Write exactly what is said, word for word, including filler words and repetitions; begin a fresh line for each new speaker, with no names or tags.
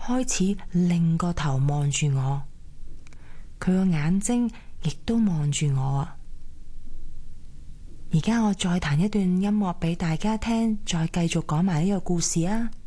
開始擰個頭望住我，佢個眼睛亦都望住我啊！而家我再彈一段音樂俾大家聽，再繼續講埋呢個故事啊！